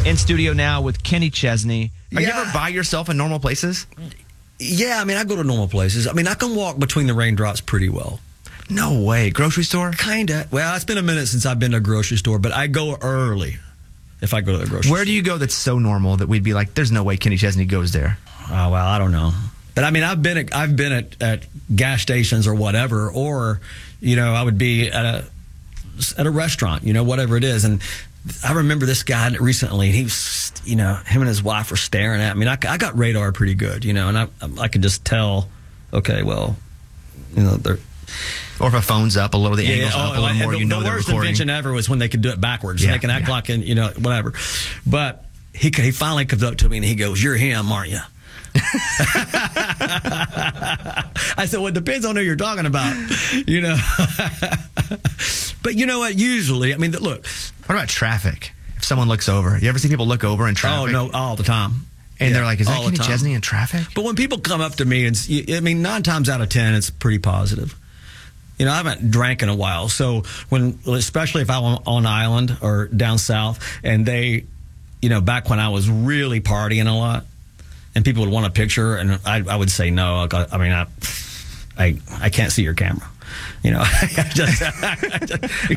in studio now with Kenny Chesney. Are you Yeah. ever by yourself in normal places? Yeah, I mean, I go to normal places. I mean, I can walk between the raindrops pretty well. No way. Grocery store? Kinda. Well, it's been a minute since I've been to a grocery store, but I go early if I go to the grocery store. Where do you go that's so normal that we'd be like, there's no way Kenny Chesney goes there? Oh, well, I don't know. But I mean, I've been at gas stations or whatever, or, you know, I would be at a restaurant, you know, whatever it is. And I remember this guy recently, and he was, you know, him and his wife were staring at me. I got radar pretty good, you know, and I could just tell, okay, well, you know, they're. Or if a phone's up a little, the angle's up a little more, you know the they're worst recording. invention ever was when they could do it backwards. Yeah, They can act yeah. like, you know, whatever. But he finally comes up to me and he goes, "You're him, aren't you?" I said, well, it depends on who you're talking about, you know. But you know what? Usually, I mean, look. What about traffic? If someone looks over, you ever see people look over in traffic? Oh, no, all the time. And they're like, is that all the Kenny time. Chesney in traffic? But when people come up to me, I mean, 9 times out of 10, it's pretty positive. You know, I haven't drank in a while. So especially if I'm on island or down south, and they, you know, back when I was really partying a lot, and people would want a picture, and I would say no. I mean, I can't see your camera. You know, because